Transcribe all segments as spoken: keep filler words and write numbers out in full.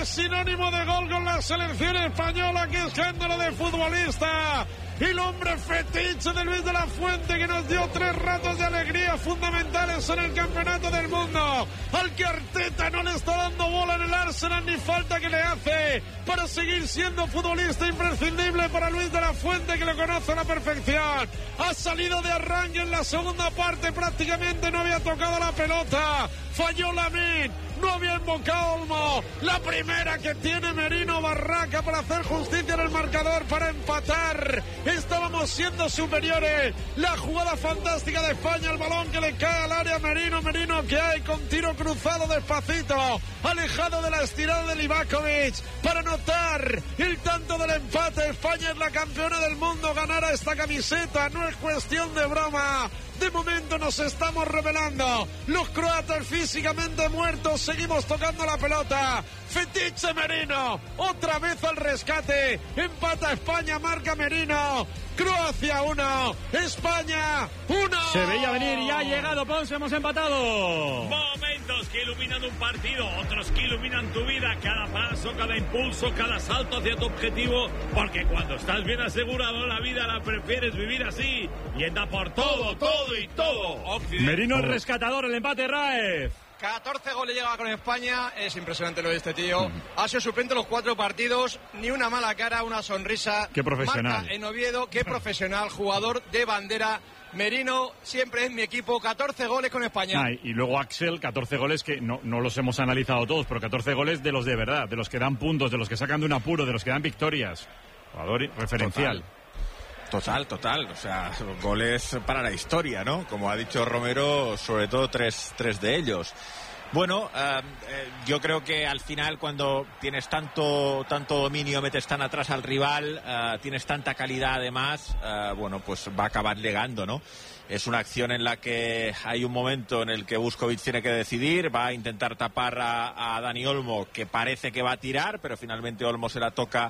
es sinónimo de gol con la selección española, que es escándalo de futbolista. El hombre fetiche de Luis de la Fuente, que nos dio tres ratos de alegría fundamentales en el campeonato del mundo, al que Arteta no le está dando bola en el Arsenal ni falta que le hace para seguir siendo futbolista imprescindible para Luis de la Fuente, que lo conoce a la perfección. Ha salido de arranque en la segunda parte, prácticamente no había tocado la pelota, falló Lamine, no había invocado Olmo. La primera que tiene Merino Barraca para hacer justicia en el marcador, para empatar. Estábamos siendo superiores. La jugada fantástica de España, el balón que le cae al área Merino, Merino que hay con tiro cruzado despacito, alejado de la estirada de Livakovic, para anotar el tanto del empate. España es la campeona del mundo, ganar a esta camiseta no es cuestión de broma. De momento nos estamos revelando. Los croatas físicamente muertos, seguimos tocando la pelota. Fetiche Merino, otra vez al rescate. Empata España, marca Merino. Croacia uno, España uno. Se veía venir y ha llegado Ponce, hemos empatado. Momentos que iluminan un partido, otros que iluminan tu vida. Cada paso, cada impulso, cada salto hacia tu objetivo. Porque cuando estás bien asegurado, la vida la prefieres vivir así. Y anda por todo, todo y todo. Occidente. Merino el rescatador, el empate, Raez. catorce goles llega con España, es impresionante lo de este tío. Ha sido suplente los cuatro partidos, ni una mala cara, una sonrisa. Qué profesional. Marca en Oviedo, qué profesional, jugador de bandera. Merino siempre es mi equipo, catorce goles con España. Ah, y luego Axel, catorce goles que no, no los hemos analizado todos, pero catorce goles de los de verdad, de los que dan puntos, de los que sacan de un apuro, de los que dan victorias. Jugador referencial. Total, total, o sea, goles para la historia, ¿no? Como ha dicho Romero, sobre todo tres, tres de ellos. Bueno, eh, eh, yo creo que al final cuando tienes tanto tanto dominio, metes tan atrás al rival, eh, tienes tanta calidad además, eh, bueno, pues va a acabar llegando, ¿no? Es una acción en la que hay un momento en el que Vuskovic tiene que decidir, va a intentar tapar a, a Dani Olmo, que parece que va a tirar, pero finalmente Olmo se la toca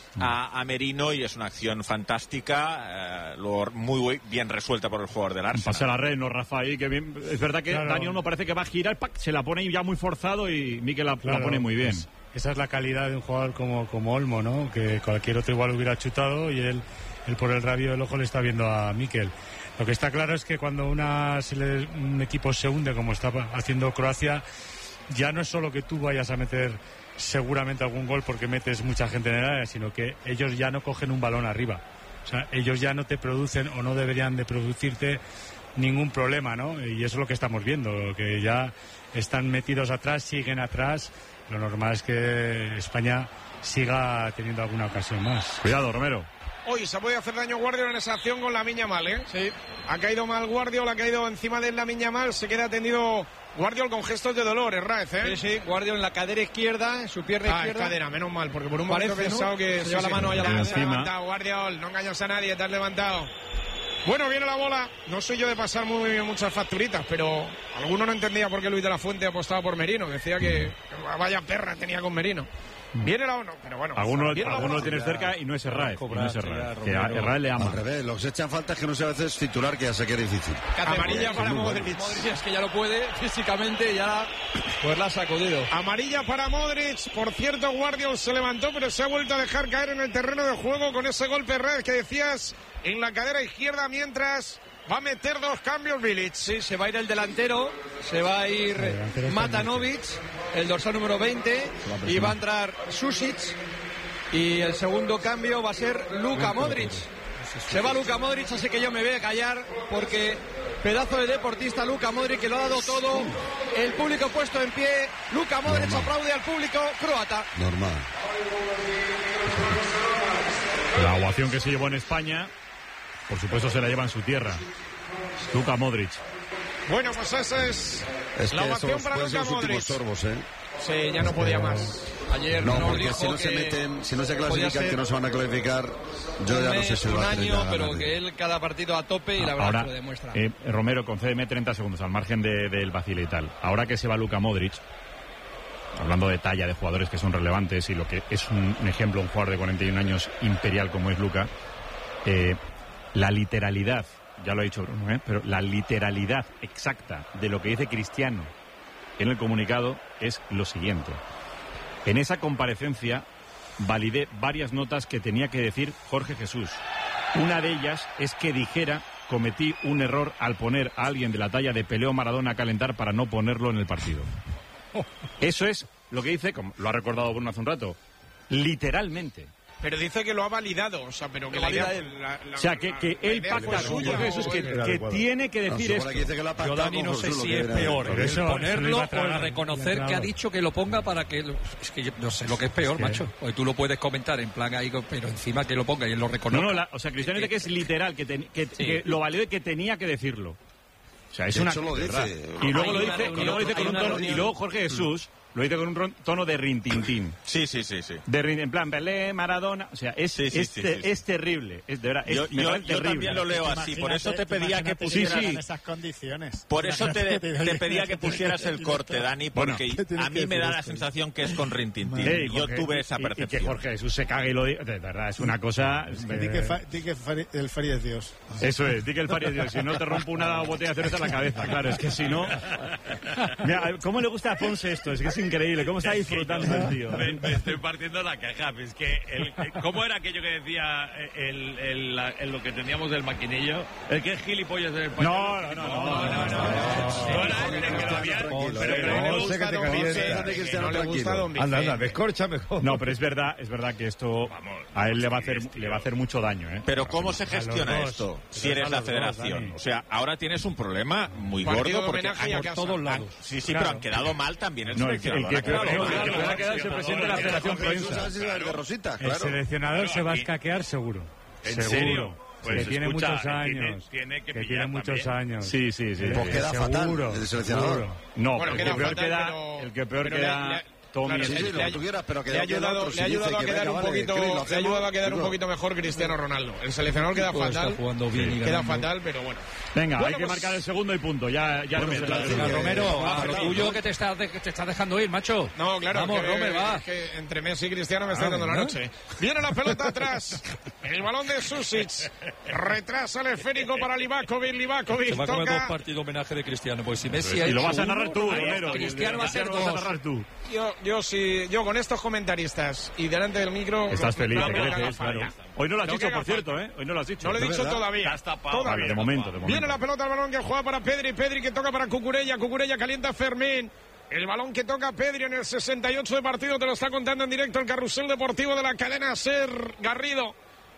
A, a Merino y es una acción fantástica, eh, luego muy bien resuelta por el jugador del Arsenal. Pasa la red, no Rafa ahí, que bien. Es verdad que claro. Dani Olmo parece que va a girar, ¡pac! Se la pone ya muy forzado y Mikel la, claro, la pone muy bien. Es, esa es la calidad de un jugador como, como Olmo, ¿no? Que cualquier otro igual hubiera chutado y él, él por el rabillo del ojo le está viendo a Mikel. Lo que está claro es que cuando una, se le, un equipo se hunde como está haciendo Croacia, ya no es solo que tú vayas a meter seguramente algún gol porque metes mucha gente en el área, sino que ellos ya no cogen un balón arriba. O sea, ellos ya no te producen o no deberían de producirte ningún problema, ¿no? Y eso es lo que estamos viendo, que ya están metidos atrás, siguen atrás. Lo normal es que España siga teniendo alguna ocasión más. Cuidado, Romero. Hoy se puede hacer daño Guardiola en esa acción con Lamine Yamal, ¿eh? Sí. Ha caído mal Guardiola, ha caído encima de Lamine Yamal, se queda atendido Guardiola con gestos de dolor, es Raez, ¿eh? Sí, sí, Guardiola en la cadera izquierda, en su pierna ah, izquierda. Ah, cadera, menos mal, porque por un momento he pensado, ¿no?, que se, se lleva sí, la mano allá atrás. Se ha levantado, Guardiola, no engañas a nadie, te has levantado. Bueno, viene la bola. No soy yo de pasar muy bien muchas facturitas, pero alguno no entendía por qué Luis de la Fuente apostaba por Merino. Decía que vaya perra tenía con Merino. Viene la uno, pero bueno. Algunos alguno lo tienes cerca y no es Herrera. No es Herrera. Que a Herrera le ama. Al revés, lo que se echan falta es que no sea a veces titular, que ya sé que es difícil. Amarilla para Modric. Modric es que ya lo puede físicamente, ya pues la ha sacudido. Amarilla para Modric. Por cierto, Guardiola se levantó, pero se ha vuelto a dejar caer en el terreno de juego con ese golpe Herrera que decías en la cadera izquierda, mientras va a meter dos cambios Bilic. Sí, se va a ir el delantero, se va a ir Matanovic, el dorsal número veinte, y va a entrar Susic, y el segundo cambio va a ser Luka Modric. Se va Luka Modric, así que yo me voy a callar, porque pedazo de deportista Luka Modric, que lo ha dado todo. El público puesto en pie, Luka Modric normal. Aplaude al público croata. Normal. La ovación que se llevó en España, por supuesto, se la lleva en su tierra. Luka Modric. Bueno, pues esa es, es la ovación para Luka Modric. Sorbos, ¿eh? Sí, ya no podía más. Ayer no, no porque dijo si no que se meten, si no se clasifican, que no se van a clasificar, yo ya no sé si lo va a tener. Un año, pero que él cada partido a tope y la verdad ahora, que lo demuestra. Eh, Romero, concédeme treinta segundos al margen del de, de vacile y tal. Ahora que se va Luka Modric, hablando de talla de jugadores que son relevantes y lo que es un, un ejemplo, un jugador de cuarenta y un años imperial como es Luka, eh, la literalidad, ya lo ha dicho Bruno, ¿eh? pero la literalidad exacta de lo que dice Cristiano en el comunicado es lo siguiente. En esa comparecencia validé varias notas que tenía que decir Jorge Jesús. Una de ellas es que dijera: cometí un error al poner a alguien de la talla de Pelé o Maradona a calentar para no ponerlo en el partido. Eso es lo que dice, como lo ha recordado Bruno hace un rato, literalmente. Pero dice que lo ha validado, o sea, pero que la idea, la, la, o sea, que, que la, él la pacta con Jorge Jesús que, que tiene que decir no, esto. Que dice que la Yo, Dani, no sé si es peor el eso, ponerlo eso o el reconocer que ha dicho que lo ponga para que... Lo, es que yo no sé lo que es peor, es que... macho. Porque tú lo puedes comentar en plan ahí, pero encima que lo ponga y él lo reconoce. No, no, la, o sea, Cristiano dice que es literal, que, ten, que, sí. que lo validó y que tenía que decirlo. O sea, es de una... Lo dice. Y luego lo dice, y luego dice con un tono, y luego Jorge Jesús lo dice con un tono de rintintín. Sí, sí, sí, sí. De rin, en plan, Pelé, Maradona, o sea, es, sí, sí, es, sí, sí, sí. es terrible, es de verdad. Es, yo yo, yo también lo leo así, por eso te pedía que pusieras... Sí, sí. En esas condiciones. Por eso te, te pedía que pusieras el corte, Dani, porque bueno, a mí me da la sensación que es con rintintín. Sí, yo tuve esa percepción. Y que Jorge Jesús se cague y lo diga, de verdad, es una cosa... Es que di que, fa, di que fari, el Fari es Dios. Eso es, di que el Fari es Dios, si no te rompo una botella de cerveza en la cabeza, claro, es que si no... Mira, ¿cómo le gusta a Ponce esto? Es que es increíble, ¿cómo está disfrutando el tío? Me, me estoy partiendo la caja. Es que el, ¿cómo era aquello que decía el, el, el, el, lo que teníamos del maquinillo? El que es gilipollas del español. No, no, no, no, no, no. No era este que lo había. Pero no le gusta Don Vicente. Anda, anda, descorcha mejor. No, pero es verdad, es verdad que esto a él le va a hacer, le va a hacer mucho daño, ¿eh? Pero ¿cómo se gestiona esto si eres la federación? O sea, ahora tienes un problema muy gordo porque por todos lados. Sí, sí, pero han quedado mal también el seleccionador. El que pueda quedar es el presidente de la Federación Provincia. El seleccionador se va a escaquear seguro. ¿En serio? Pues que tiene escucha, muchos años. Tiene, tiene que, que tiene muchos también. años. Sí, sí, sí. Pues queda seguro, fatal el seleccionador. No, bueno, el, que peor fatal, queda, pero, el que peor pero queda... Le, le, Tommy, claro, sí, sí, le, lo que tú quieras, pero que le ha ayudado, le ha ayudado a quedar un poquito, le ha ayudado a quedar un poquito mejor Cristiano Ronaldo. El seleccionador queda pues fatal, jugando bien queda ganando. fatal, pero bueno. Venga, bueno, hay que pues, marcar el segundo y punto. Ya, ya bueno, no me la Romero, a lo tuyo que te estás que te está dejando ir, macho. No, claro, vamos, que, Romer, va. Que entre Messi y Cristiano me está dando la noche. Viene la pelota atrás. El balón de Susic. Retrasa el esférico para Livakovic. Livakovic se va a comer toca. dos partidos homenaje de Cristiano, pues si Messi y ha lo vas a uno, narrar tú, Romero. Cristiano va a ser dos. Vas a narrar tú. Yo, yo sí, yo con estos comentaristas y delante del micro. Estás feliz, no, te no, creces, claro. Hoy no lo has no dicho, por cierto, ¿eh? Hoy no lo has dicho. No lo he dicho todavía. todavía. De momento, de momento. Viene la pelota al balón que juega para Pedri. Pedri que toca para Cucurella. Cucurella calienta a Fermín. El balón que toca Pedri en el sesenta y ocho de partido. Te lo está contando en directo el carrusel deportivo de la cadena SER Garrido.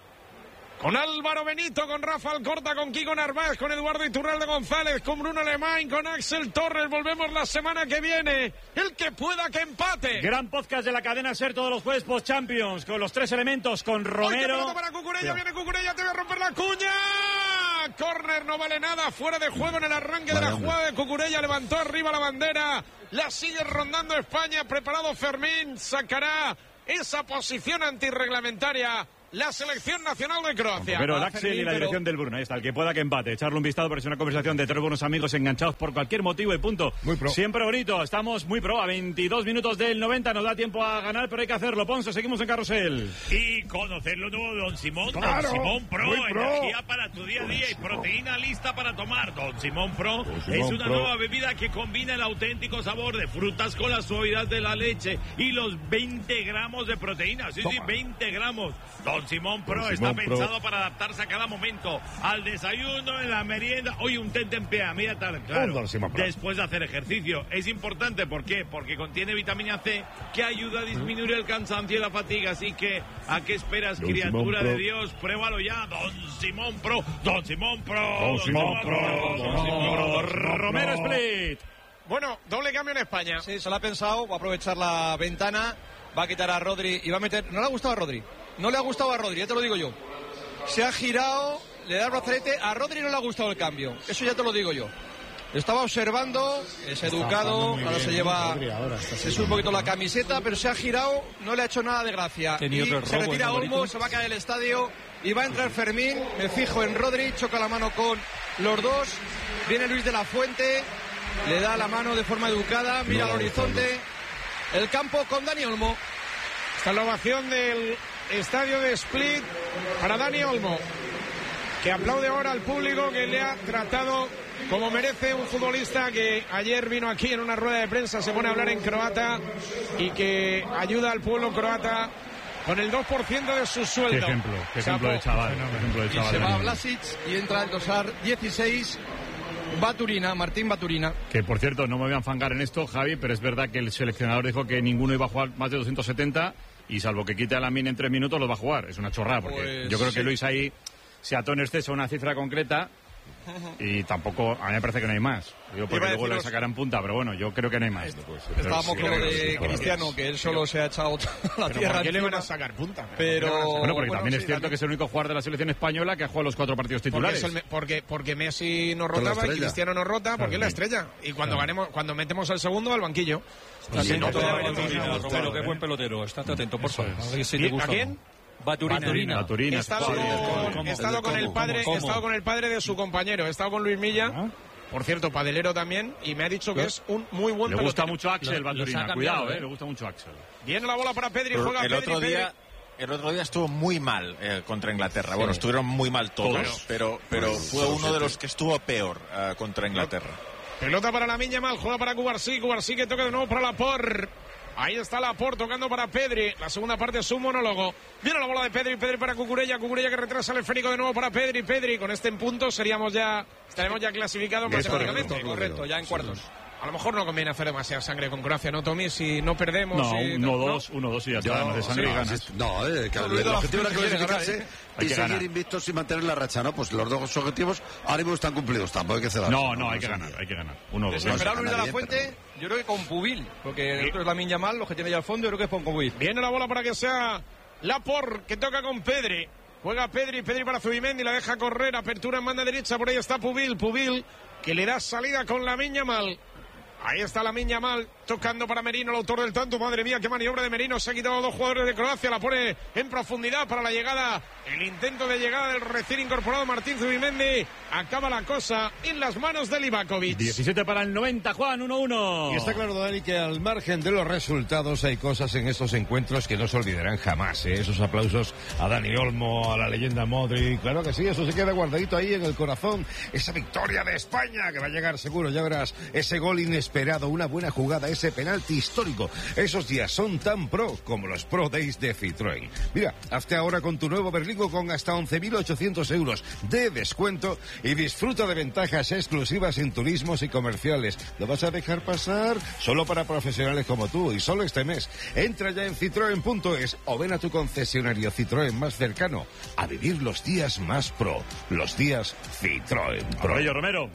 Con Álvaro Benito, con Rafa Alcorta, con Kiko Narváez, con Eduardo Iturralde González, con Bruno Alemán, con Axel Torres. Volvemos la semana que viene. El que pueda que empate. Gran podcast de la cadena SER todos los jueves post Champions con los tres elementos, con Romero. Oye, para Cucurella, viene Cucurella, te va a romper la cuña. Córner, no vale nada, fuera de juego en el arranque vale, de la hombre. jugada de Cucurella. Levantó arriba la bandera, la sigue rondando España. Preparado Fermín, sacará esa posición antirreglamentaria la selección nacional de Croacia. Pero el Axel y la dirección del Bruno, ahí está, el que pueda que empate, echarle un vistazo porque es una conversación de tres buenos amigos enganchados por cualquier motivo y punto. Muy pro. Siempre bonito, estamos muy pro, a veintidós minutos del noventa, nos da tiempo a ganar, pero hay que hacerlo. Ponce, seguimos en carrusel. Y conocer lo nuevo de Don Simón, claro, Don Simón Pro, pro, energía para tu día a día y proteína lista para tomar. Don Simón Pro Don Simón es una Pro. nueva bebida que combina el auténtico sabor de frutas con la suavidad de la leche y los veinte gramos de proteína. Sí, Toma. sí, veinte gramos. Don Simón Pro Don está Simón pensado Pro. para adaptarse a cada momento, al desayuno, en la merienda. Oye, un tente en pie, mira tal, claro, después de hacer ejercicio. Es importante, ¿por qué? Porque contiene vitamina C que ayuda a disminuir el cansancio y la fatiga. Así que, ¿a qué esperas, Don criatura de Dios? Pruébalo ya, Don Simón Pro, Don Simón Pro, Don Simón Pro, Don Simón Pro, Romero Split. Bueno, doble cambio en España. Sí, se lo ha pensado, va a aprovechar la ventana, va a quitar a Rodri y va a meter... No le ha gustado a Rodri. No le ha gustado a Rodri, ya te lo digo yo. Se ha girado, le da el brazalete. A Rodri no le ha gustado el cambio. Eso ya te lo digo yo. Lo estaba observando, es educado, ahora se lleva... Ahora, se sube un poquito la camiseta, pero se ha girado, no le ha hecho nada de gracia. Y se retira Olmo, se va a caer el estadio y va a entrar Fermín. Me fijo en Rodri, choca la mano con los dos. Viene Luis de la Fuente, le da la mano de forma educada, mira al horizonte. El campo con Dani Olmo. Esta es la ovación del estadio de Split para Dani Olmo, que aplaude ahora al público que le ha tratado como merece un futbolista que ayer vino aquí en una rueda de prensa, se pone a hablar en croata y que ayuda al pueblo croata con el dos por ciento de su sueldo. Qué ejemplo, qué ejemplo de chaval. Qué ejemplo de chaval. Y se va Vlasic y entra el dorsal dieciséis, Baturina, Martín Baturina. Que por cierto, no me voy a enfangar en esto, Javi, pero es verdad que el seleccionador dijo que ninguno iba a jugar más de doscientos setenta y salvo que quite a Lamine en tres minutos los va a jugar. Es una chorrada, porque pues, yo creo sí. que Luis ahí se ató en exceso a una cifra concreta y tampoco, a mí me parece que no hay más. Digo, porque luego le sacarán punta, pero bueno, yo creo que no hay más. Pues, Estábamos con lo de Cristiano, que él solo se ha echado la tierra. ¿Por qué le van a sacar punta? Pero bueno, porque bueno, también sí, es cierto también. que es el único jugador de la selección española que ha jugado los cuatro partidos titulares. Porque, el, porque, porque Messi no rotaba y Cristiano no rota, porque es la estrella. Y cuando Claro. ganemos, cuando metemos al segundo, al banquillo. Está Sí, atento, no puede haber Baturina, otro. Romero, qué buen pelotero. Estate atento, por favor. A ver si te ¿Y- gusta ¿A quién? Baturina. Baturina. Baturina. He estado Joder, con, ¿cómo? he estado con el ¿Cómo? padre, he ¿Cómo? estado con el padre de su compañero, he estado con Luis Milla, por cierto, padelero también, y me ha dicho que es un muy buen Le gusta pelotero. mucho Axel Lo- los Baturina, ha cuidado, cambiado, eh, ¿eh? le gusta mucho Axel. Viene la bola para Pedri, Pero juega el Pedri, otro Pedri. día el otro día estuvo muy mal eh, contra Inglaterra. Bueno, estuvieron muy mal todos, Todos. pero pero fue uno de los que estuvo peor eh, contra Inglaterra. Pelota para la Miña Mal, juega para Cubarsí, Cubarsí que toca de nuevo para Laporte. Ahí está Laporte tocando para Pedri. La segunda parte es su monólogo. Viene la bola de Pedri, Pedri para Cucurella, Cucurella que retrasa el esférico de nuevo para Pedri, Pedri. Con este en punto seríamos ya, estaremos ya clasificados Es matemáticamente. correcto, Correcto, ya en cuartos. A lo mejor no conviene hacer demasiada sangre con Croacia, ¿no, Tommy? Si no perdemos. No, si- uno dos, uno dos y ya está, además de sangre y no, ganas. sí, no, eh, que No, el, Luis, el la objetivo era quiere ganar, clasificarse ¿eh? Hay y que seguir ganar. invictos y mantener la racha, ¿no? Pues los dos objetivos ahora mismo están cumplidos, tampoco hay que cedarse. No, no, hay que ganar, hay que ganar. Uno dos. Desesperado no, Luis de la bien, Fuente, yo creo que con Pubil, porque el otro es la Miña Mal, los que tiene ya al fondo, yo creo que es con Pubil. Viene la bola para que sea Laporte, que toca con Pedri. Juega Pedri, Pedri para Zubimendi, la deja correr, apertura en banda derecha, por ahí está Pubil, Pubil, que le da salida con la Miña Mal. Ahí está la Miña Mal, tocando para Merino, el autor del tanto. Madre mía, qué maniobra de Merino. Se ha quitado dos jugadores de Croacia, la pone en profundidad para la llegada. El intento de llegada del recién incorporado Martín Zubimendi. Acaba la cosa en las manos de Livakovic. diecisiete para el noventa, Juan, uno uno. Y está claro, Dani, que al margen de los resultados hay cosas en estos encuentros que no se olvidarán jamás, ¿eh? Esos aplausos a Dani Olmo, a la leyenda Modric, claro que sí, eso se queda guardadito ahí en el corazón. Esa victoria de España que va a llegar seguro, ya verás, ese gol inesperado, una buena jugada, ese penalti histórico. Esos días son tan pro como los Pro Days de Citroën. Mira, hazte ahora con tu nuevo Berlingo con hasta once mil ochocientos euros de descuento y disfruta de ventajas exclusivas en turismos y comerciales. ¿Lo vas a dejar pasar? Solo para profesionales como tú y solo este mes. Entra ya en citroen punto es o ven a tu concesionario Citroën más cercano a vivir los días más pro. Los días Citroën Pro. Rollo Romero.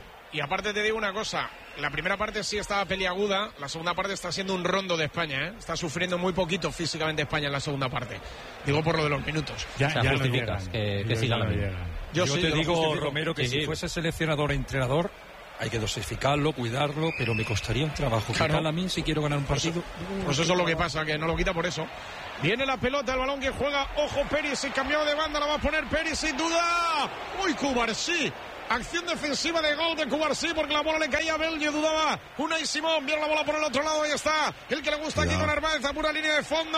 Y aparte te digo una cosa, la primera parte sí estaba peliaguda, la segunda parte está siendo un rondo de España, ¿eh? Está sufriendo muy poquito físicamente España en la segunda parte. Digo por lo de los minutos. Ya, O sea, ya no justificas llegan. que- que Yo siga ya la no misma. llegan. Yo, sí, te lo digo, justifico. Romero, que Sí. si fuese seleccionador o entrenador, hay que dosificarlo, cuidarlo, pero me costaría un trabajo. Claro. Quitarle a mí si quiero ganar un partido. Pues eso es lo que pasa, que no lo quita por eso. Viene la pelota, el balón que juega, ojo Perisic, cambiado de banda, la va a poner Perisic sin duda. Uy, Cubarsí. Acción defensiva de gol de Cubarsí porque la bola le caía a Belgio, dudaba Unai Simón, viene la bola por el otro lado, ahí está, el que le gusta aquí con Armáez, a pura línea de fondo,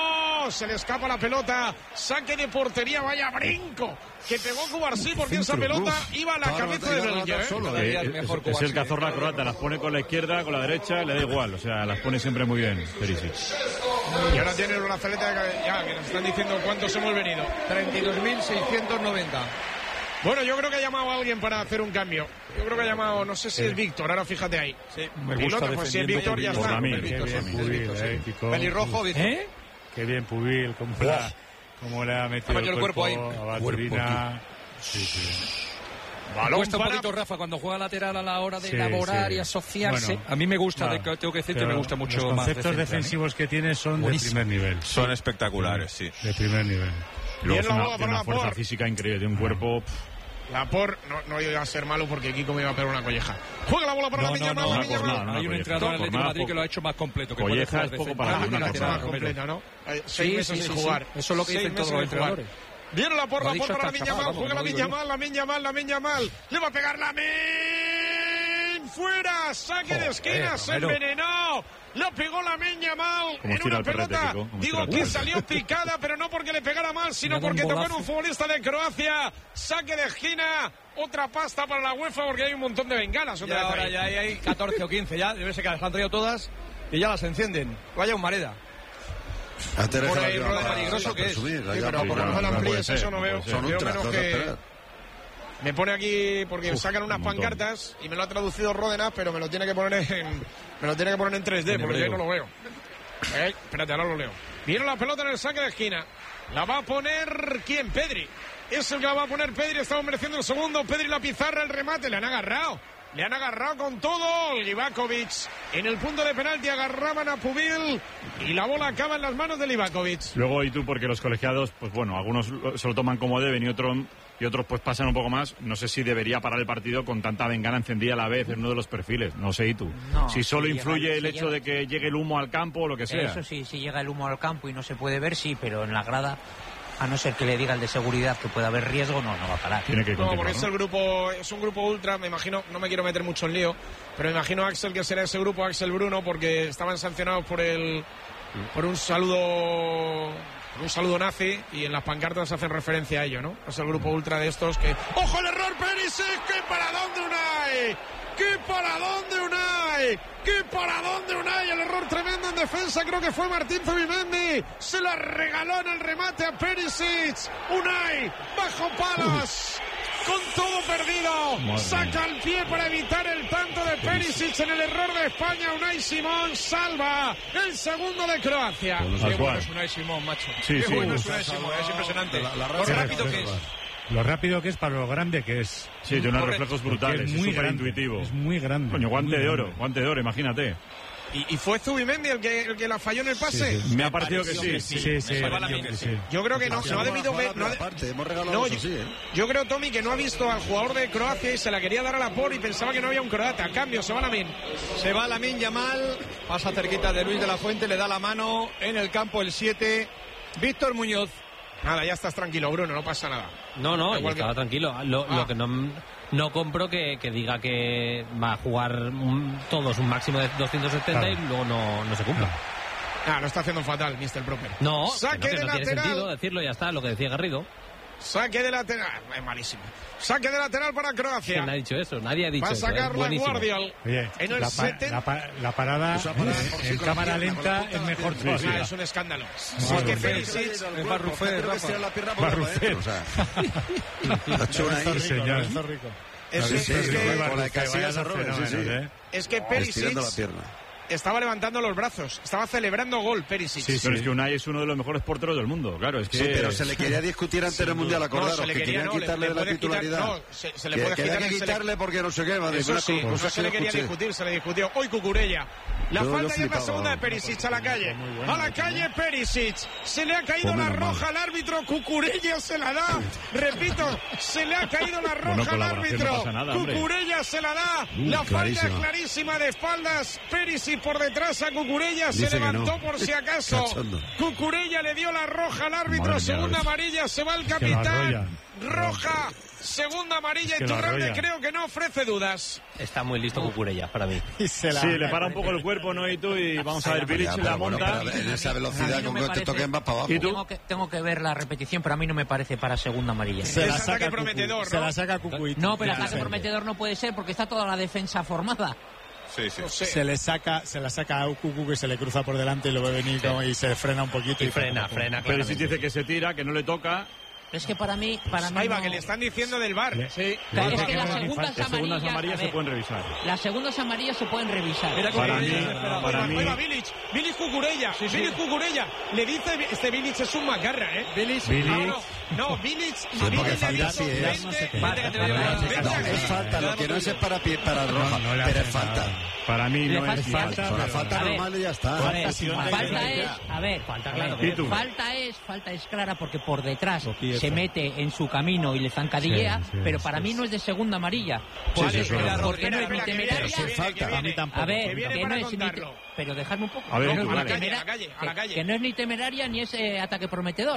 se le escapa la pelota, saque de portería, vaya brinco que pegó Cubarsí porque esa pelota iba a la cabeza de Belgio, ¿eh? Eh, es, es el cazorla croata, las pone con la izquierda, con la derecha, le da igual, o sea, las pone siempre muy bien, Perisic. Y ahora tiene el brazalete de cabeza, ya, que nos están diciendo cuántos hemos venido. treinta y dos mil seiscientos noventa. Bueno, yo creo que ha llamado a alguien para hacer un cambio. Yo creo que ha llamado, no sé si es Víctor, ahora fíjate ahí. Sí, Me gusta pues si es defendiendo Víctor ya por está. mí. El Qué Víctor, bien sí, el Pubil, Víctor, sí. eh, Kiko. Pelirrojo, dice. ¿Eh? Qué bien Pubil, cómo, la, cómo le ha metido metido el el cuerpo cuerpo, ahí. a Baturina. Sí, sí. Balón Cuesta un para- poquito, Rafa, cuando juega lateral a la hora de Sí, elaborar sí. y asociarse. Bueno, a mí me gusta, claro, de- tengo que decir que pero me gusta mucho los más. conceptos de central, ¿eh? defensivos que tiene son Buenísimo. de primer nivel. Son espectaculares, sí. De primer nivel. Luego Bien es la una, bola tiene para una la fuerza por. física increíble, tiene un cuerpo... pff, Lapor, no, no iba a ser malo porque Kiko me iba a pegar una colleja. Juega la bola para No, la Miña no, Mal, no, la no, Miña por Mal. nada, no. Hay un Colleja, entrenador por en Atlético de nada, Madrid po- que lo ha hecho más completo. Que Colleja puede es jugar poco de para central una y Una cosa. temporada lateral, Romero. completa, ¿no? Eh, Seis Sí, meses sí, sin sí, sí. jugar. Eso es lo que Seis dicen todos meses los sin jugar. entrenadores. Viene la porra Lo ha dicho por la hasta Miña Chaval, Mal, vamos, juega la no lo digo Miña yo. Mal, la Miña Mal, la Miña Mal. Le va a pegar la Min. Fuera, saque de esquina, se Romero. envenenó. Lo pegó la Miña Mal Como en estira una el perrete, pelota. Kiko, como Digo estira el que perrete. salió picada, pero no porque le pegara mal, sino Le da un porque tocó en bolazo. un futbolista de Croacia. Saque de esquina otra pasta para la UEFA porque hay un montón de bengalas. Otra Ya vez ahora ahí. ya hay, hay catorce o quince ya, debe ser que las han traído todas y ya las encienden. Vaya un mareda. Por ahí rueda peligroso que es. Sí, pero por lo menos las frías eso no veo. Son Veo ultras, menos no que... esperar. Me pone aquí porque Uf, sacan unas pancartas y me lo ha traducido Ródenas, pero me lo tiene que poner en me lo tiene que poner en tres D porque yo no lo veo. Eh, espérate, ahora lo leo. Viene la pelota en el saque de esquina. La va a poner ¿quién? Pedri. Es el que la va a poner Pedri. Estamos mereciendo el segundo. Pedri la pizarra, el remate. Le han agarrado. Le han agarrado con todo. Livakovic en el punto de penalti agarraban a Pubil y la bola acaba en las manos de Livakovic. Luego, y tú, porque los colegiados, pues bueno, algunos se lo toman como deben y otros y otros pues pasan un poco más. No sé si debería parar el partido con tanta bengala encendida a la vez en uno de los perfiles. No sé, ¿y tú? No, si solo si influye llega, el si hecho llega. de que llegue el humo al campo o lo que sea. Eso sí, si llega el humo al campo y no se puede ver, sí, pero en la grada, a no ser que le diga el de seguridad que puede haber riesgo, no, no va a parar. Tiene que No, continuar, porque es ¿no? el grupo, es un grupo ultra, me imagino, no me quiero meter mucho en lío, pero me imagino Axel que será ese grupo, Axel Bruno, porque estaban sancionados por el por un saludo por un saludo nazi y en las pancartas hacen referencia a ello, ¿no? Es el grupo ultra de estos que ¡ojo el error Perisic! ¡Qué paradón de Unai! ¡Qué paradón de Unai! ¡Qué paradón de Unai! El error tremendo en defensa, creo que fue Martín Zubimendi. Se la regaló en el remate a Perisic. Unai, bajo palas. Con todo perdido, Madre saca el pie para evitar el tanto de Perisic en el error de España. Unai Simón salva el segundo de Croacia. Tal Qué cual. bueno es Unai Simón, macho. Sí, Qué sí. bueno es Unai Simón, es impresionante. La- la Lo raza- rápido que es. Lo rápido que es para lo grande que es. Sí, tiene unos Correcto. reflejos Porque brutales, es muy súper grande, intuitivo. Es muy grande. Coño, guante muy de oro, grande. guante de oro, imagínate. ¿Y, y fue Zubimendi el que, el que la falló en el pase? Sí, Me ha parecido que sí. Sí, sí, sí, pareció sí. Yo creo que no, no ha debido ver. No ha de- Aparte, hemos regalado No, eso, yo, sí, ¿eh? yo creo, Tommy, que no ha visto al jugador de Croacia y se la quería dar a la por y pensaba que no había un croata. Cambio, se va Lamin. Se va Lamine Yamal, pasa cerquita de Luis de la Fuente, le da la mano en el campo el siete, Víctor Muñoz. Nada, ya estás tranquilo, Bruno, no pasa nada. No, no, yo Igual que- estaba tranquilo. Lo, Ah. lo que no, no compro que, que diga que va a jugar un- todos un máximo de doscientos setenta Claro. y luego no, no se cumpla. Ah, lo está haciendo fatal, mister Proper. No, que Saque no, que de no tiene lateral. sentido decirlo, ya está, lo que decía Garrido. Saque de lateral. Ah, es malísimo. Saque de lateral para Croacia. ¿Quién ha dicho eso? Nadie ha dicho Va a eso. ¿eh? sacar la Buenísimo. Guardiol. Oye, En el la, pa- setenta. la, pa- la parada Esa parada eh, por sí en con la cámara pierna, con la lenta punta es de la mejor pierna. Ah, todavía. es un escándalo. Sí, Si es que sí, Perisic. Es Barrufet, Creo que Rafa. estira la pierna por Barrufet. adentro, o sea. Ha hecho una ahí. señor. Es, Sí, es sí, que, con la de Casillas a Robert, sí, sí. ¿eh? es que Estirando la Perisic pierna. estaba levantando los brazos. Estaba celebrando gol, Perisic. Sí, Pero es que Unai es uno de los mejores porteros del mundo, claro. Es que Sí, pero se le quería discutir antes del Mundial, No, acordaros, se le que quería, querían no, le- quitarle le de la puede quitar- titularidad. no, se- se le Que- puede que había quitar, que se le- quitarle porque no sé qué, madre, Eso unas sí, cosas no que se le quería escuché. discutir, se le discutió. Hoy Cucurella. La Yo- yo falta y es la flipaba, segunda de vamos. Perisic a la calle. A la calle Perisic. Se le ha caído Pues la menos mal. roja al árbitro. Cucurella se la da. Repito, se le ha caído la Bueno, roja al colaboración, no árbitro. pasa nada, hombre. Cucurella se la da. Uh, La falta clarísima. clarísima de espaldas. Perisic por detrás a Cucurella. Se Dice que levantó no. por si acaso. Cachondo. Cucurella le dio la roja al árbitro. Madre mía, Segunda Luis. amarilla. Se va el que lo capitán. arrolla. Roja. Segunda amarilla. Es que Y lo Turralde arrolla. creo que no ofrece dudas. Está muy listo Cucurella para mí. Sí, le para un poco el cuerpo, ¿no? Y tú, y vamos a ver, Bilic Ya, la pero bueno, monta. pero en esa A velocidad mí no con me que te parece- toquen más para abajo. ¿Y tú? Tengo que, tengo que ver la repetición, pero a mí no me parece para segunda amarilla. Se Es la ataque saca Cucu, prometedor, Se ¿no? la saca Cucuito. No, pero Sí, ataque sí. prometedor no puede ser porque está toda la defensa formada. Sí, sí. No sé. Se le saca, se la saca a Cucu que se le cruza por delante y lo ve venir como- y se frena un poquito. Y frena, frena, Pero claramente. si dice que se tira, que no le toca. Es que para mí, para mí Ahí va, no- que le están diciendo del bar. Le- Sí. Claro, Le- es que le- las le- segundas Las segundas amarillas, amarillas a se ver, pueden revisar. las segundas amarillas se pueden revisar. Mira cómo Para viene, mí, espera. para Ahí mí, va Bilic, Bilic Cucurella, Bilic Cucurella. Le dice, este Bilic es un macarra, ¿eh? Bilic. Bilic. Ah, no, no, Bilic, porque Bilic le ha falta dicho, sí es. vente, Vale, vente, vale, vale. vente No, aquí. es falta, lo que no es es para, pie- para roja, no le pero hace es falta. nada. para mí Le no falta- es le hace- falta. Con la pero- falta A ver, normal y ya está. A ver, sí, falta vale. es, a ver, falta claro. ¿Y tú? Falta es, falta es clara porque por detrás Tropieza. se mete en su camino y le zancadillea, Sí, sí, pero sí, para sí. mí no es de segunda amarilla. Sí, Porque, sí, eso es verdad. porque no es Espera, ni que viene, temeraria. que viene, falta. que viene. A mí tampoco. A ver, Que viene que no para es ni contarlo. te- pero dejadme un poco. A ver, Que no tú, es ni dale. temera- A la calle, a la que- calle. que no es ni temeraria ni es eh, ataque prometedor.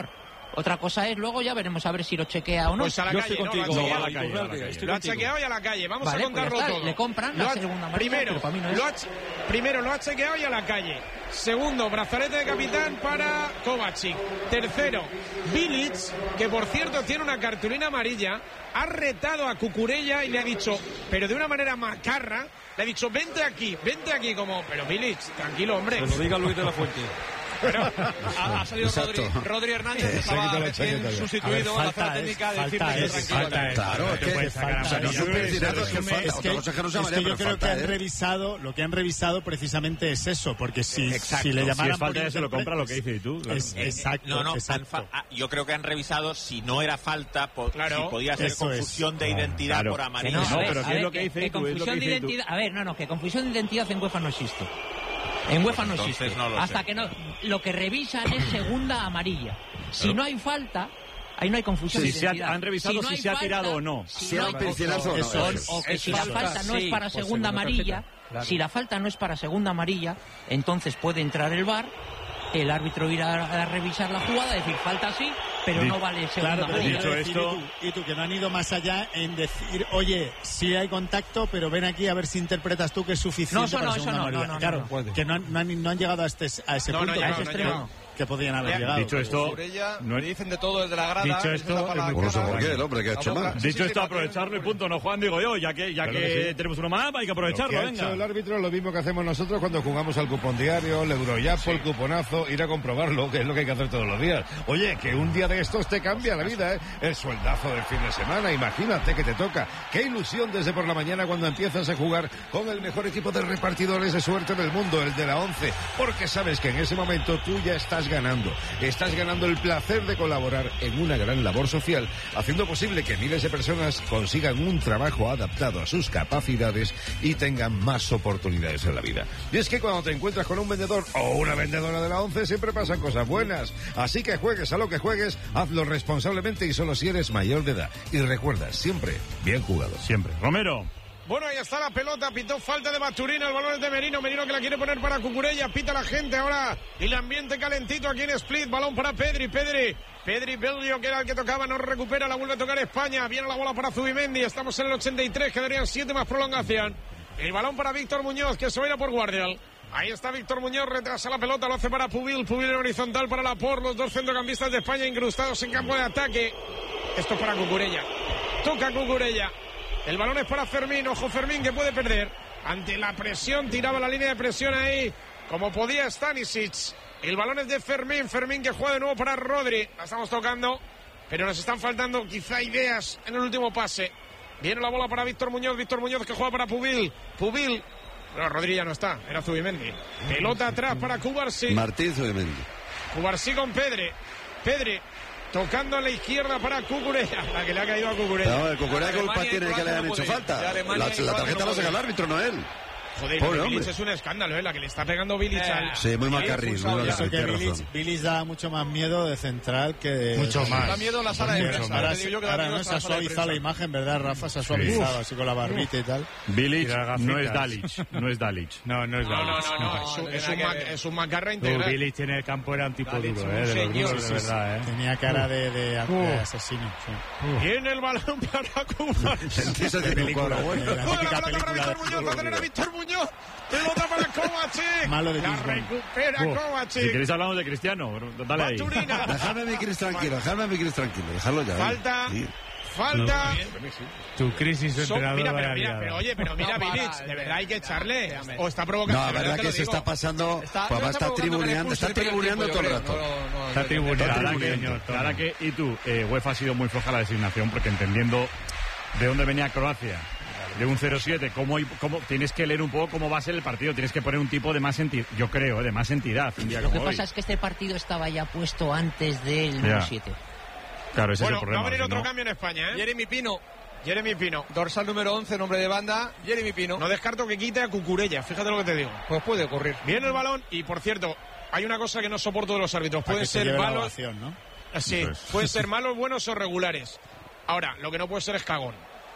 Otra cosa es, luego ya veremos a ver si lo chequea o no. Pues a la Yo calle, estoy no, contigo. lo ha No, chequeado, a la calle, a la calle. lo ha chequeado y a la calle. Vamos Vale, a contarlo pues ya está, todo. le compran la Lo ha- segunda amarilla, primero, pero para mí no es. lo ha, primero lo ha chequeado y a la calle. Segundo, brazalete de capitán para Kovacic. Tercero, Bilic, que por cierto tiene una cartulina amarilla, ha retado a Cucurella y le ha dicho, pero de una manera macarra, le ha dicho, vente aquí, vente aquí, como, pero Bilic, tranquilo, hombre. Se lo diga Luis de la Fuente. Bueno, ha, ha salido Rodri, Rodri Hernández, que estaba recién sustituido a, la zona técnica de decirle tranquilo. Claro, es que falta. No supe decir algo, es que falta. Otra cosa es que no se Es que amarilla, yo pero creo que falta, han ¿eh? revisado, lo que han revisado precisamente es eso, porque si, si le llamaran Si es falta por ya se lo interpre- compra, lo que dices tú. Claro. Es- exacto, No, no, han exacto. fa- ah, yo creo que han revisado si no era falta, po- Claro, si podía ser eso es. confusión de identidad Claro. por Que amarillo. no, No, a ver, pero a ¿qué es ver, lo que dice que Itu? Es lo que confusión de dice Itu. identidad. A ver, no, no, que confusión de identidad en UEFA no existe. En UEFA no Entonces existe. no lo Hasta sé. que no. Lo que revisan es segunda amarilla. Si no hay falta, ahí no hay confusión Si de se ha- identidad. han revisado no si hay se ha falta, tirado o no. Si Si no era hay un pincelazo o no. Eso eso es. o que Es si la falta, falta no es sí, para por segunda segunda amarilla, tarjeta, claro. si la falta no es para segunda amarilla, entonces puede entrar el V A R, el árbitro irá a, a revisar la jugada, decir falta sí, pero Di- no vale segunda Claro, pero amarilla. dicho quiero decir, esto- y tú, y tú, que no han ido más allá en decir, oye, sí hay contacto, pero ven aquí a ver si interpretas tú que es suficiente No, eso para no, eso segunda no, amarilla. no, no, claro, no, puede. que no, han- no han, no han llegado a, este, a ese No, no punto, han que- llegado, que, no han llegado. que podían haber Ya, llegado. Dicho esto, Cucurella, no- le dicen de todo desde la grada. Dicho le esto, tapa la es muy Por eso, cara. ¿por qué? El hombre que ha hecho La boca- mal. Sí, Dicho sí, esto, la- aprovecharlo y punto, ¿no, Juan? Digo yo, ya que, ya Claro que que sí. tenemos uno más, hay que Lo que aprovecharlo, ha venga. hecho el árbitro es lo mismo que hacemos nosotros cuando jugamos al cupón diario, el Euroyapo, el cuponazo, ir a comprobarlo, que es lo que hay que hacer todos los días. Oye, que un día de estos te cambia la vida, ¿eh? El sueldazo del fin de semana, imagínate que te toca. Qué ilusión desde por la mañana cuando empiezas a jugar con el mejor equipo de repartidores de suerte del mundo, el de la once, porque sabes que en ese momento tú ya estás ganando. Estás ganando el placer de colaborar en una gran labor social, haciendo posible que miles de personas consigan un trabajo adaptado a sus capacidades y tengan más oportunidades en la vida. Y es que cuando te encuentras con un vendedor o una vendedora de la once siempre pasan cosas buenas. Así que juegues a lo que juegues, hazlo responsablemente y solo si eres mayor de edad. Y recuerda, siempre bien jugado. Siempre. Romero. Bueno, ahí está la pelota, pitó falta de Baturina, el balón es de Merino, Merino que la quiere poner para Cucurella, pita la gente ahora, y el ambiente calentito aquí en Split, balón para Pedri, Pedri, Pedri Belgio, que era el que tocaba, no recupera, la vuelve a tocar España, viene la bola para Zubimendi, estamos en el ochenta y tres, quedarían siete más prolongación, el balón para Víctor Muñoz, que se va a ir a por Guardial. Ahí está Víctor Muñoz, retrasa la pelota, lo hace para Pubil, Pubil en horizontal para Laporte, los dos centrocampistas de España incrustados en campo de ataque. Esto es para Cucurella, toca Cucurella. El balón es para Fermín, ojo Fermín que puede perder. Ante la presión, tiraba la línea de presión ahí, como podía Stanisic. El balón es de Fermín, Fermín que juega de nuevo para Rodri. La estamos tocando, pero nos están faltando quizá ideas en el último pase. Viene la bola para Víctor Muñoz, Víctor Muñoz que juega para Pubil. Pubil, no, Rodri ya no está, era Zubimendi. Pelota atrás para Cubarsí. Martín Zubimendi. Cubarsí con Pedri. Pedri. Tocando a la izquierda para Cucurella, la que le ha caído a Cucurella. No, el Cucurella De culpa Alemania tiene y que le Croacia hayan no hecho puede ir. falta. De Alemania La, y la Croacia tarjeta no la saca puede el ir. árbitro, no él. Joder, Pobre lo de Bilic hombre. es un escándalo, ¿eh? La que le está pegando Bilic al... Sí, muy Ahí macarril, expulsado muy ya. Eso macarril, que tienes Bilic, razón. Bilic da mucho más miedo de central que de... Mucho más. Da miedo la sala de Mucho prensa. más. Ahora, te digo yo que da ahora miedo no esa se ha sala de suavizado la prensa. imagen, ¿verdad, Rafa? Se ha suavizado así con la barbita y tal. Bilic Y las no es gafitas. Dalic, no es Dalic. No, no es No, no, Dalic. no, no, es un, es un, nada ma- que ver. es un macarra Tú, integral. Bilic en el campo era un tipo Dalic, duro, un eh, de los señor, duros, de sí, verdad, eh. Tenía cara de, de, de asesino. Sí. Viene el balón para Cubarsí. Sentirse de película, bueno. La Juega típica la pelota para película. Víctor Muñoz, va a tener a Víctor Muñoz. Pelota para Kovacic. Malo de La Lisbon. recupera Si Kovacic. queréis hablamos de Cristiano, dale ahí. Baturina. Dejadme a mi Cris tranquilo, dejadme a mi Cris tranquilo, dejadlo ya. ¿eh? Falta. Sí. Falta. Tu crisis de Son- entrenador mira, vaya pero, mira, liada. pero oye, pero mira, No, para, Bilic, de eh, verdad hay que echarle. déjame. O está provocando. No, de la verdad te que lo se digo. está pasando, Está, pues va a no estar provocando que le tribuneando, está expulsen el primer tribuneando tiempo, todo el yo rato. creo. No, no, Está no, tribuneando. La verdad que, Señor, la verdad que, y tú, eh, UEFA ha sido muy floja la designación porque entendiendo de dónde venía Croacia, de un cero siete, cómo, cómo tienes que leer un poco cómo va a ser el partido, tienes que poner un tipo de más entidad, yo creo, eh, de más entidad. Un día Lo que como pasa hoy. es que este partido estaba ya puesto antes del número Ya. siete. Claro, ese Bueno, es el va problema. a venir si otro no- cambio en España, ¿eh? Jeremy Pino, Jeremy Pino. dorsal número once, nombre de banda, Jeremy Pino. No descarto que quite a Cucurella, fíjate lo que te digo. Pues puede ocurrir. Viene el balón y, por cierto, hay una cosa que no soporto de los árbitros. Para Pueden que se ser lleve la malos. ovación, ¿no? Sí, Eso es. pueden ser malos, buenos o regulares. Ahora, lo que no puede ser es cagón.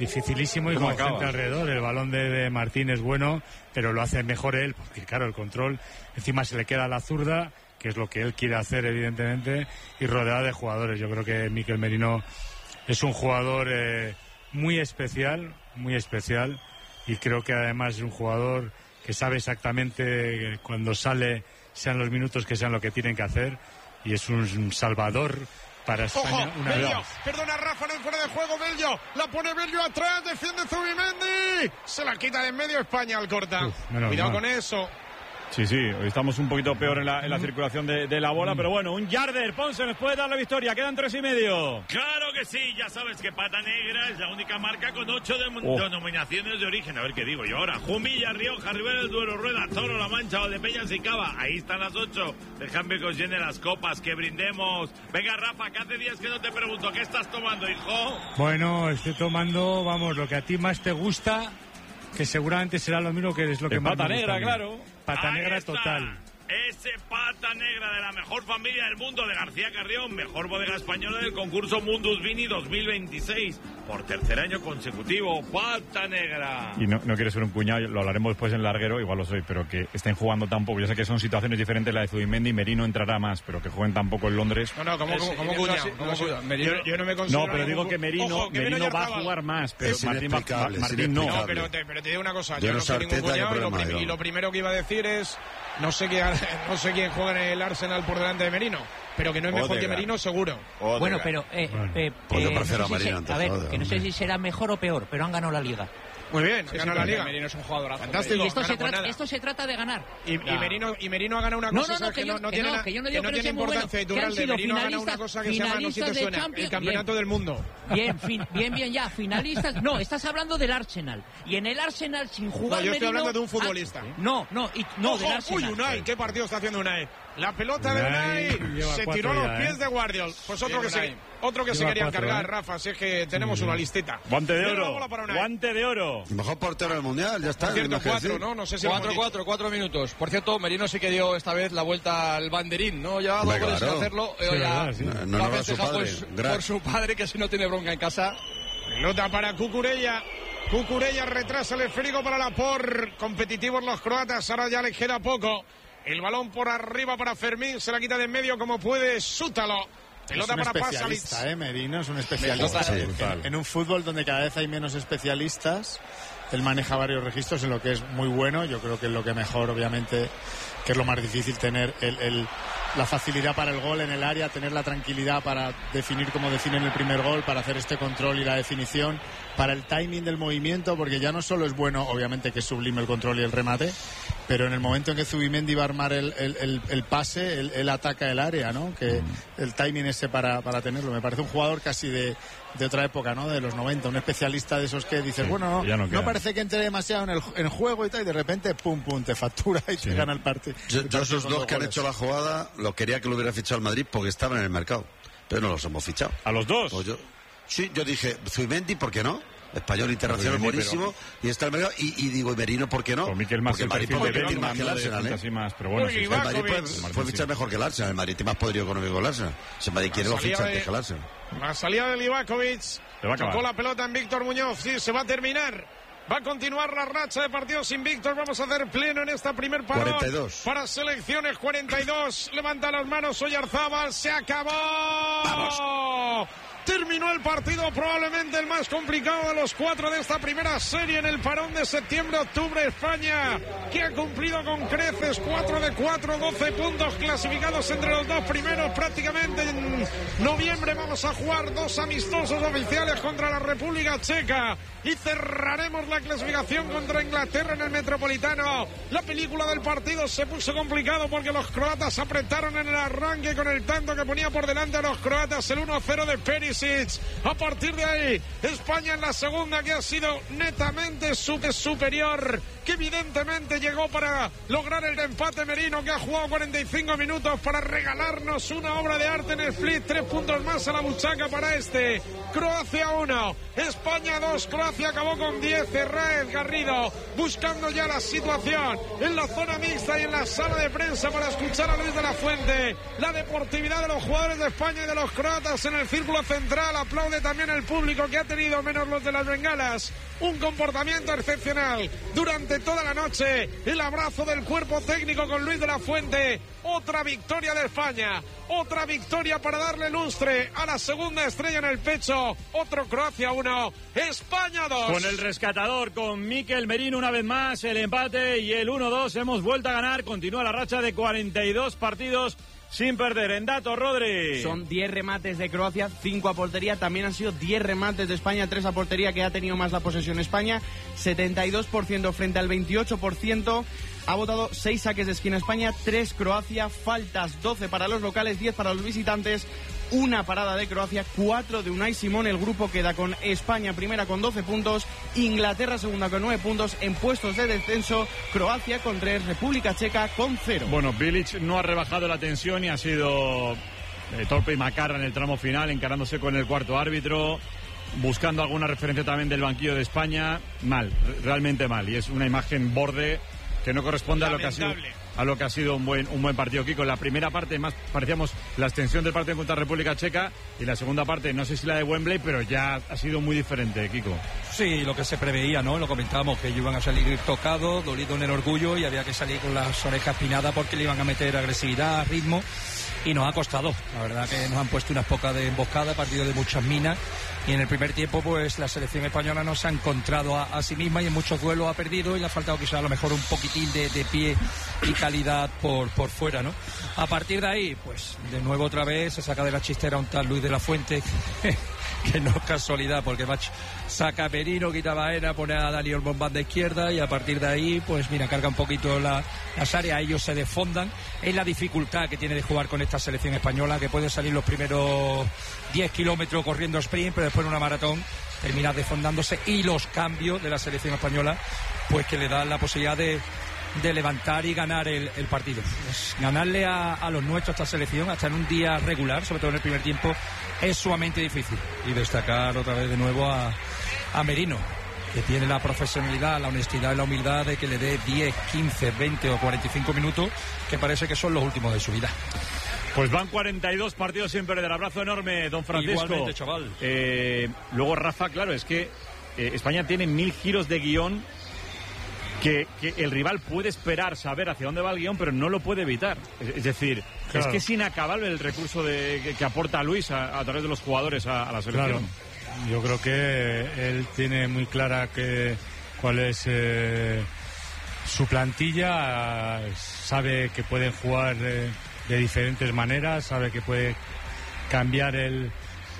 dificilísimo y con gente alrededor. El balón de, de Martín es bueno, pero lo hace mejor él, porque claro, el control encima se le queda a la zurda, que es lo que él quiere hacer evidentemente, y rodeado de jugadores. Yo creo que Mikel Merino es un jugador eh, muy especial, muy especial, y creo que además es un jugador que sabe exactamente cuando sale, sean los minutos que sean lo que tienen que hacer, y es un, un salvador para España. Ojo, una Bello, vez. perdona Rafa, no fuera de juego, Bello, la pone Bello atrás, defiende Zubimendi, se la quita de en medio España al corta. Uf, menos Cuidado mal. con eso. Sí, sí, hoy estamos un poquito peor en la, en la circulación de, de la bola, pero bueno, un yarder, Ponce nos puede dar la victoria, quedan tres y medio. Claro que sí, ya sabes que Pata Negra es la única marca con ocho de- Oh. denominaciones de origen. A ver qué digo yo ahora. Jumilla, Rioja, Ribera del Duero, Rueda, Toro, La Mancha, Valdepeñas y Cava. Ahí están las ocho. Déjame que os llene las copas, que brindemos. Venga, Rafa, que hace días que no te pregunto, ¿qué estás tomando, hijo? Bueno, estoy tomando, vamos, lo que a ti más te gusta, que seguramente será lo mismo que es lo que El más Pata me gusta Negra, a mí. claro. Pata Ahí Negra está. total. Ese Pata Negra de la mejor familia del mundo de García Carrión, mejor bodega española del concurso Mundus Vini dos mil veintiséis. Por tercer año consecutivo, Pata Negra. Y no, no quiere ser un cuñado, lo hablaremos después en larguero, igual lo soy, pero que estén jugando tan poco. Yo sé que son situaciones diferentes, la de Zubimendi, Merino entrará más, pero que jueguen tan poco en Londres. No, no, como, como, como cuñado. como cuñado. Yo, yo no me considero... No, pero digo que Merino, Ojo, que Merino Merino va a Yarzábal. jugar más, pero Es Martín, va- inexplicable, es Martín no. No, pero te, pero te digo una cosa, yo, Yo no no soy sé ningún Arteta, cuñado qué y lo, problema prim- hay, y lo primero que iba a decir es no sé quién no sé quién juega en el Arsenal por delante de Merino, pero que no es mejor Odegaard. que Merino seguro. Odegaard. Bueno, pero eh, eh, Pues yo eh, prefiero no sé a si Merino se- antes, a ver, joder, que no sé si será mejor o peor, pero han ganado la liga. Muy bien, gana la liga. Merino es un jugador Fantástico. Y esto se, gana por trata, nada. esto se trata de ganar. Y, y Merino, y Merino ha ganado una No, cosa no, no, ¿sabes? que que yo- no, no que tiene, no, na- que yo no que digo no que no tiene sea muy importancia bueno, que editorial han de sido Merino ha ganado una finalistas- cosa que se llama, no sé si te finalistas de suena, el Champions. campeonato Bien. del mundo. Bien, fin- bien, bien, ya, finalistas. No, estás hablando del Arsenal. Y en el Arsenal, sin jugar No, yo estoy Merino, hablando de un ah, futbolista. no, no, y, no, Ojo, del Arsenal. uy, Unai, qué partido está haciendo Unai. La pelota de Unai Unai lleva se cuatro tiró a los ya, pies ¿eh? de Guardiol. Pues otro Bien, que se, Unai. otro que se Lleva quería cuatro, encargar, ¿eh? Rafa, si es que tenemos una listita. Guante de Viene la oro, bola para Unai. guante de oro. El mejor portero del mundial, ya está. Por cierto, no hay más que cuatro, decir. ¿no? No sé si lo hemos cuatro, dicho. cuatro, cuatro minutos. Por cierto, Merino sí que dio esta vez la vuelta al banderín, ¿no? Llevaba dos Hombre, goles sin claro. hacerlo. Sí, Eh, ya verdad, sí. No, no, va a no, a su festejar padre, por, su- Grac. por su padre, que si no tiene bronca en casa. Pelota para Cucurella. Cucurella retrasa el esférico para la por. Competitivos los croatas, ahora ya les queda poco. El balón por arriba para Fermín, se la quita de en medio como puede Sútalo. Pelota Es un para especialista, Pasalic. eh, Merino es un especialista. Sí, En- brutal. en un fútbol donde cada vez hay menos especialistas, él maneja varios registros en lo que es muy bueno. Yo creo que es lo que mejor, obviamente, que es lo más difícil, tener el, el- la facilidad para el gol en el área, tener la tranquilidad para definir como definen el primer gol, para hacer este control y la definición, para el timing del movimiento, porque ya no solo es bueno, obviamente que es sublime el control y el remate, pero en el momento en que Zubimendi va a armar el, el, el- el pase, él, él ataca el área, ¿no? Que el timing ese para, para tenerlo. Me parece un jugador casi de, de otra época, ¿no? De los noventa, un especialista de esos que dices, Sí, bueno, ya no no, queda. no parece que entre demasiado en el en juego y tal, y de repente, pum, pum, te factura y te gana el partido. Yo, yo esos con dos dos que han goles. hecho la jugada, lo quería que lo hubiera fichado el Madrid porque estaban en el mercado. Pero no los hemos fichado. ¿A los dos? Pues yo, sí, yo dije, Zubimendi, ¿por qué no? Español internacional Zubimendi, buenísimo. Y está en el mercado. Y, y digo, Merino, ¿por qué no? Con Miquel más porque el el Madrid perfil puede de competir Bale, más que el hablando de Arsenal, puntas ¿eh? y más, pero bueno, Uy, sí, sí. El Madrid Ivakovic. puede, Martín, puede sí. fichar mejor que el Arsenal. El Madrid tiene más poderío económico que el Arsenal. Si el Madrid quiere lo salida ficha de- antes que el Arsenal. La salida de Livakovic. Se va a acabar. Tocó la pelota en Víctor Muñoz. Sí, se va a terminar. Va a continuar la racha de partidos invictos. Vamos a hacer pleno en esta primer parón. cuarenta y dos. Para selecciones cuarenta y dos. Levanta las manos Oyarzábal. Se acabó. Vamos. Terminó el partido, probablemente el más complicado de los cuatro de esta primera serie en el parón de septiembre-octubre. España, que ha cumplido con creces, cuatro de cuatro, doce puntos clasificados entre los dos primeros. Prácticamente en noviembre vamos a jugar dos amistosos oficiales contra la República Checa y cerraremos la clasificación contra Inglaterra en el Metropolitano. La película del partido se puso complicado porque los croatas apretaron en el arranque con el tanto que ponía por delante a los croatas el uno a cero de Perisic. A partir de ahí, España en la segunda, que ha sido netamente super superior, que evidentemente llegó para lograr el empate. Merino, que ha jugado cuarenta y cinco minutos para regalarnos una obra de arte en el split, tres puntos más a la buchaca para este. Croacia uno, España dos, Croacia acabó con diez. Herráez Garrido buscando ya la situación en la zona mixta y en la sala de prensa para escuchar a Luis de la Fuente. La deportividad de los jugadores de España y de los croatas en el círculo central central, aplaude también el público que ha tenido menos los de las bengalas. Un comportamiento excepcional durante toda la noche. El abrazo del cuerpo técnico con Luis de la Fuente. Otra victoria de España. Otra victoria para darle lustre a la segunda estrella en el pecho. Otro Croacia uno, España dos. Con el rescatador, con Mikel Merino una vez más, el empate y el uno dos. Hemos vuelto a ganar. Continúa la racha de cuarenta y dos partidos sin perder. En datos, Rodri. Son diez remates de Croacia, cinco a portería. También han sido diez remates de España, tres a portería, que ha tenido más la posesión España. setenta y dos por ciento frente al veintiocho por ciento. Ha votado seis saques de esquina España, tres Croacia. Faltas doce para los locales, diez para los visitantes. Una parada de Croacia, cuatro de Unai Simón. El grupo queda con España primera con doce puntos, Inglaterra segunda con nueve puntos. En puestos de descenso, Croacia con tres, República Checa con cero. Bueno, Bilic no ha rebajado la tensión y ha sido eh, torpe y macarra en el tramo final, encarándose con el cuarto árbitro, buscando alguna referencia también del banquillo de España. Mal, realmente mal. Y es una imagen borde que no corresponde a lo que ha sido... a lo que ha sido un buen un buen partido, Kiko. En la primera parte más parecíamos la extensión del partido contra República Checa, y la segunda parte, no sé si la de Wembley, pero ya ha sido muy diferente, Kiko. Sí, lo que se preveía, ¿no? Lo comentábamos, que iban a salir tocados, dolidos en el orgullo, y había que salir con las orejas pinadas porque le iban a meter agresividad, ritmo, y nos ha costado. La verdad que nos han puesto unas pocas de emboscada, partido de muchas minas, y en el primer tiempo pues la selección española no se ha encontrado a, a sí misma, y en muchos duelos ha perdido, y le ha faltado quizá a lo mejor un poquitín de, de pie y calidad por, por fuera, ¿no? A partir de ahí, pues de nuevo otra vez se saca de la chistera un tal Luis de la Fuente, que no es casualidad, porque saca a Merino, quita a Baena, pone a Dani Olmo en banda izquierda, y a partir de ahí, pues mira, carga un poquito la, las áreas, ellos se desfondan. Es la dificultad que tiene de jugar con esta selección española, que puede salir los primeros diez kilómetros corriendo sprint, pero después en una maratón termina desfondándose, y los cambios de la selección española, pues que le dan la posibilidad de de levantar y ganar el, el partido. Pues ganarle a, a los nuestros, a esta selección, hasta en un día regular, sobre todo en el primer tiempo, es sumamente difícil. Y destacar otra vez de nuevo a, a Merino, que tiene la profesionalidad, la honestidad y la humildad de que le dé diez, quince, veinte o cuarenta y cinco minutos, que parece que son los últimos de su vida. Pues van cuarenta y dos partidos sin perder. Abrazo enorme, don Francisco. Igualmente, chaval. Eh, luego, Rafa, claro, es que eh, España tiene mil giros de guión, Que, que el rival puede esperar saber hacia dónde va el guión, pero no lo puede evitar. Es, es decir, claro, es que es inacabable el recurso de, que, que aporta Luis a, a través de los jugadores a, a la selección. Claro. Yo creo que él tiene muy clara que cuál es eh, su plantilla, sabe que pueden jugar eh, de diferentes maneras, sabe que puede cambiar el,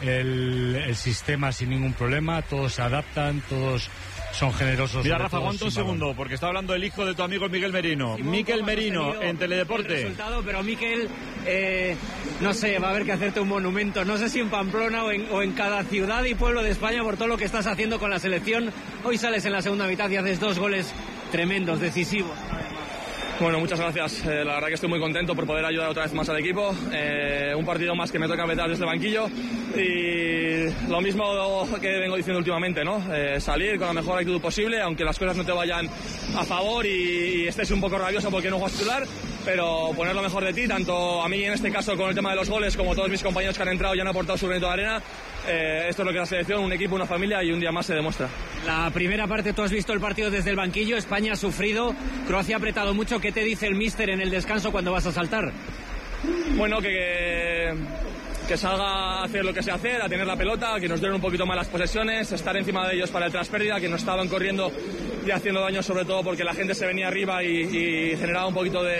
el, el sistema sin ningún problema, todos se adaptan, todos son generosos. Mira, Rafa, aguanta un segundo, porque está hablando el hijo de tu amigo Miguel Merino. Simón, Mikel Merino, en Teledeporte. El resultado, pero Mikel, eh, no sé, va a haber que hacerte un monumento, no sé si en Pamplona o en, o en cada ciudad y pueblo de España, por todo lo que estás haciendo con la selección. Hoy sales en la segunda mitad y haces dos goles tremendos, decisivos. Bueno, muchas gracias. Eh, la verdad que estoy muy contento por poder ayudar otra vez más al equipo. Eh, un partido más que me toca empezar desde el banquillo, y lo mismo que vengo diciendo últimamente, ¿no? Eh, salir con la mejor actitud posible, aunque las cosas no te vayan a favor y, y estés un poco rabioso porque no juegas titular, pero poner lo mejor de ti, tanto a mí en este caso con el tema de los goles, como todos mis compañeros que han entrado y han aportado su granito de arena. Eh, esto es lo que es la selección, un equipo, una familia, y un día más se demuestra. La primera parte, tú has visto el partido desde el banquillo. España ha sufrido, Croacia ha apretado mucho. ¿Qué te dice el míster en el descanso cuando vas a saltar? Bueno, que, que salga a hacer lo que sé hacer, a tener la pelota, que nos den un poquito más las posesiones, estar encima de ellos para el traspérdida, que no estaban corriendo y haciendo daño, sobre todo porque la gente se venía arriba y, y generaba un poquito de